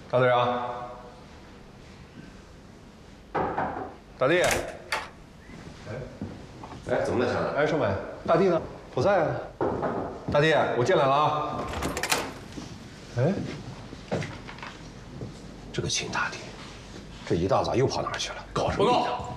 大队长，大弟， 哎，怎么了，强子？ 哎，少美，大弟呢？不在啊。大弟，我进来了啊。哎， 这个秦大弟，这一大早又跑哪儿去了？搞什么？ 报告。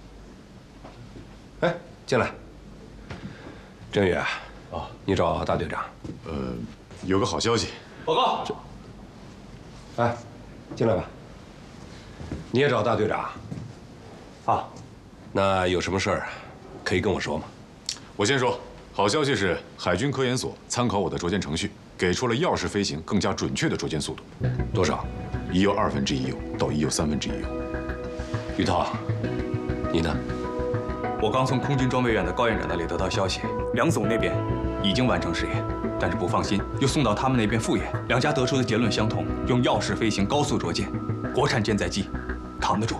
哎，进来。郑宇，哦，你找大队长。 有个好消息。 报告。 哎，进来吧。你也找大队长？啊，那有什么事儿可以跟我说吗？ 我先说，好消息是海军科研所参考我的着舰程序，给出了钥匙飞行更加准确的着舰速度。 多少 1又1/2油到1又1/3油。 于涛，你呢？ 我刚从空军装备院的高院长那里得到消息，梁总那边已经完成试验，但是不放心，又送到他们那边复验。两家得出的结论相同，用钥匙飞行高速着舰，国产舰载机扛得住。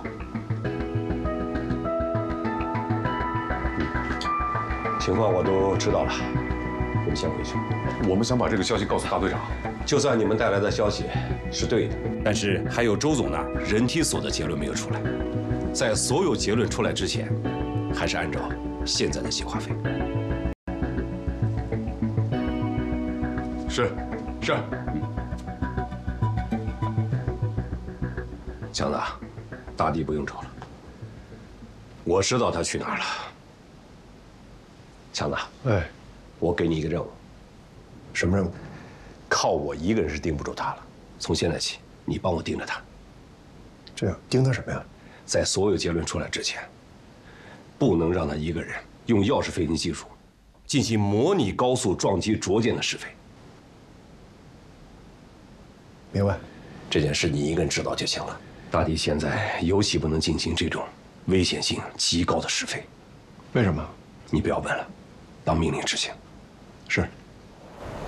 情况我都知道了，我们先回去。 我们想把这个消息告诉大队长。 就算你们带来的消息是对的，但是还有周总那儿人体所的结论没有出来。在所有结论出来之前，还是按照现在的计划飞。 是。 强子，大弟不用找了，我知道他去哪儿了。强子， 哎， 我给你一个任务。 什么任务？ 靠我一个人是盯不住他了。从现在起，你帮我盯着他。 这样盯他什么呀？ 在所有结论出来之前，不能让他一个人用钥匙飞行技术进行模拟高速撞击着舰的试飞。 明白。 这件事你一个人知道就行了。大弟现在尤其不能进行这种危险性极高的试飞。 为什么？ 你不要问了，当命令执行。 是。